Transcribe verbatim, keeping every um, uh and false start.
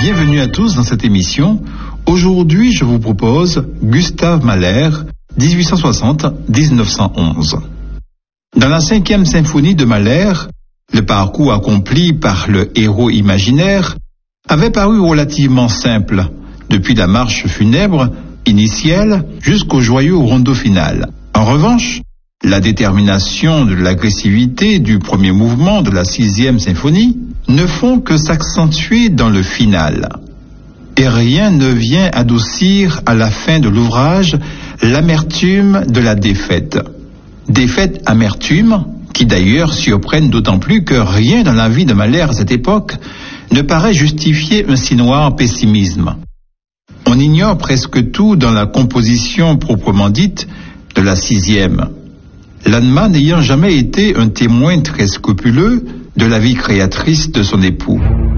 Bienvenue à tous dans cette émission. Aujourd'hui, je vous propose Gustave Mahler, dix-huit cent soixante à dix-neuf cent onze. Dans la cinquième symphonie de Mahler, le parcours accompli par le héros imaginaire avait paru relativement simple, depuis la marche funèbre initiale jusqu'au joyeux rondo final. En revanche, la détermination de l'agressivité du premier mouvement de la sixième symphonie ne font que s'accentuer dans le final. Et rien ne vient adoucir à la fin de l'ouvrage l'amertume de la défaite. Défaite, amertume, qui d'ailleurs surprennent d'autant plus que rien dans la vie de Mahler à cette époque ne paraît justifier un si noir pessimisme. On ignore presque tout dans la composition proprement dite de la sixième. Lanma n'ayant jamais été un témoin très scrupuleux de la vie créatrice de son époux.